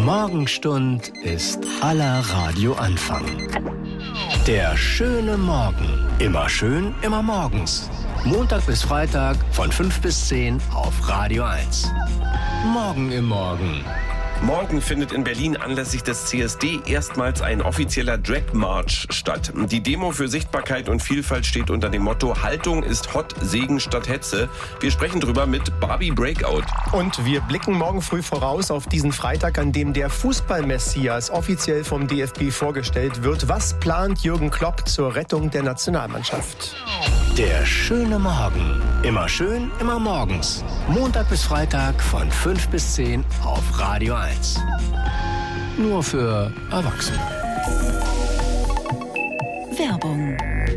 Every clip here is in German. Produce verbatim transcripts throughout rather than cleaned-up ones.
Morgenstund ist aller Radioanfang. Der schöne Morgen. Immer schön, immer morgens. Montag bis Freitag von fünf bis zehn auf Radio eins. Morgen im Morgen. Morgen findet in Berlin anlässlich des C S D erstmals ein offizieller Drag March statt. Die Demo für Sichtbarkeit und Vielfalt steht unter dem Motto Haltung ist Hot, Segen statt Hetze. Wir sprechen drüber mit Barbie Breakout. Und wir blicken morgen früh voraus auf diesen Freitag, an dem der Fußball-Messias offiziell vom D F B vorgestellt wird. Was plant Jürgen Klopp zur Rettung der Nationalmannschaft? Der schöne Morgen. Immer schön, immer morgens. Montag bis Freitag von fünf bis zehn auf Radio eins. Nur für Erwachsene. Werbung.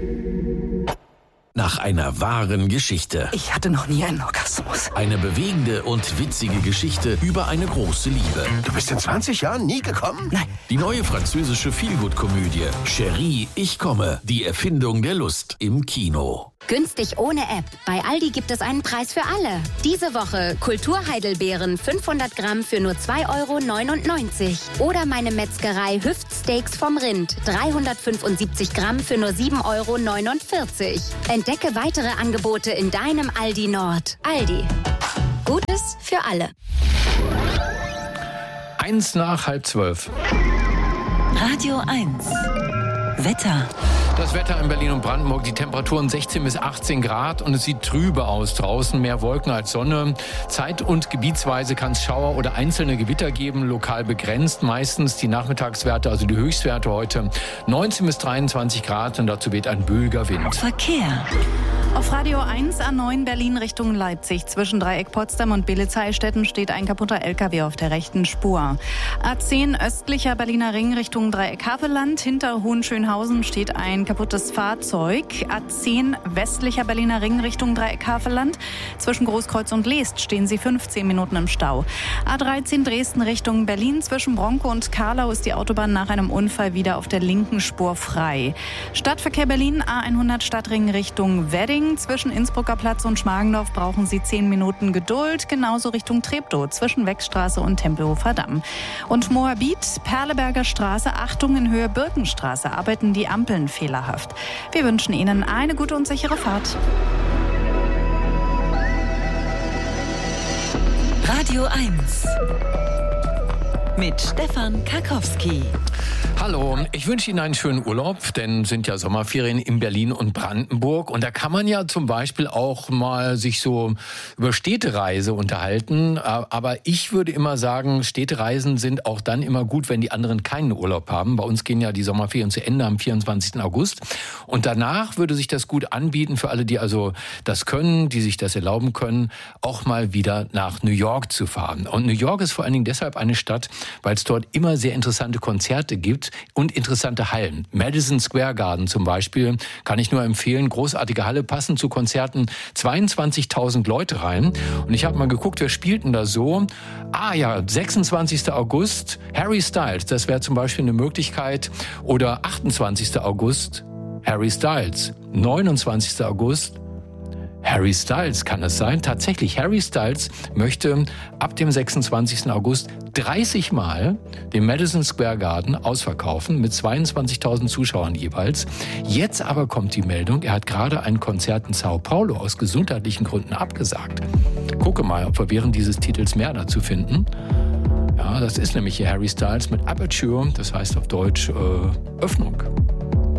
Nach einer wahren Geschichte. Ich hatte noch nie einen Orgasmus. Eine bewegende und witzige Geschichte über eine große Liebe. Du bist in zwanzig Jahren nie gekommen? Nein. Die neue französische Feelgood-Komödie Chérie, ich komme. Die Erfindung der Lust im Kino. Günstig ohne App. Bei Aldi gibt es einen Preis für alle. Diese Woche Kulturheidelbeeren fünfhundert Gramm für nur zwei Euro neunundneunzig. Oder meine Metzgerei Hüftsteaks vom Rind. dreihundertfünfundsiebzig Gramm für nur sieben Euro neunundvierzig. Entdecke weitere Angebote in deinem Aldi Nord. Aldi. Gutes für alle. Eins nach halb zwölf. Radio eins. Wetter. Das Wetter in Berlin und Brandenburg, die Temperaturen sechzehn bis achtzehn Grad und es sieht trübe aus draußen, mehr Wolken als Sonne. Zeit- und gebietsweise kann es Schauer oder einzelne Gewitter geben, lokal begrenzt. Meistens die Nachmittagswerte, also die Höchstwerte heute neunzehn bis dreiundzwanzig Grad und dazu weht ein böiger Wind. Verkehr. Auf Radio eins A neun Berlin Richtung Leipzig. Zwischen Dreieck Potsdam und Belitz-Heilstätten steht ein kaputter L K W auf der rechten Spur. A zehn östlicher Berliner Ring Richtung Dreieck Havelland. Hinter Hohenschönhausen steht ein kaputtes Fahrzeug. A zehn westlicher Berliner Ring Richtung Dreieck Havelland. Zwischen Großkreuz und Leest stehen sie fünfzehn Minuten im Stau. A dreizehn Dresden Richtung Berlin. Zwischen Bronkow und Karlau ist die Autobahn nach einem Unfall wieder auf der linken Spur frei. Stadtverkehr Berlin A hundert Stadtring Richtung Wedding. Zwischen Innsbrucker Platz und Schmargendorf brauchen Sie zehn Minuten Geduld. Genauso Richtung Treptow zwischen Wechstraße und Tempelhofer Damm. Und Moabit, Perleberger Straße, Achtung in Höhe Birkenstraße, arbeiten die Ampeln fehlerhaft. Wir wünschen Ihnen eine gute und sichere Fahrt. Radio eins. Mit Stefan Karkowski. Hallo, ich wünsche Ihnen einen schönen Urlaub, denn sind ja Sommerferien in Berlin und Brandenburg und da kann man ja zum Beispiel auch mal sich so über Städtereise unterhalten, aber ich würde immer sagen, Städtereisen sind auch dann immer gut, wenn die anderen keinen Urlaub haben. Bei uns gehen ja die Sommerferien zu Ende am vierundzwanzigsten August und danach würde sich das gut anbieten für alle, die also das können, die sich das erlauben können, auch mal wieder nach New York zu fahren. Und New York ist vor allen Dingen deshalb eine Stadt, weil es dort immer sehr interessante Konzerte gibt und interessante Hallen. Madison Square Garden zum Beispiel kann ich nur empfehlen. Großartige Halle, passen zu Konzerten zweiundzwanzigtausend Leute rein. Und ich habe mal geguckt, wer spielt denn da so? Ah ja, sechsundzwanzigsten August, Harry Styles. Das wäre zum Beispiel eine Möglichkeit. Oder achtundzwanzigsten August, Harry Styles. neunundzwanzigsten August, Harry Styles kann es sein. Tatsächlich, Harry Styles möchte ab dem sechsundzwanzigsten August dreißig Mal den Madison Square Garden ausverkaufen mit zweiundzwanzigtausend Zuschauern jeweils. Jetzt aber kommt die Meldung, er hat gerade ein Konzert in Sao Paulo aus gesundheitlichen Gründen abgesagt. Gucke mal, ob wir während dieses Titels mehr dazu finden. Ja, das ist nämlich hier Harry Styles mit Aperture, das heißt auf Deutsch äh, Öffnung.